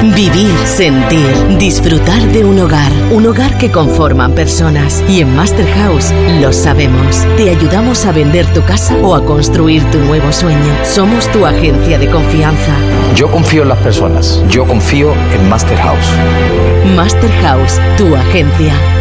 Vivir, sentir, disfrutar de un hogar que conforman personas. Y en Master House lo sabemos. Te ayudamos a vender tu casa o a construir tu nuevo sueño. Somos tu agencia de confianza. Yo confío en las personas. Yo confío en Master House. Master House, tu agencia.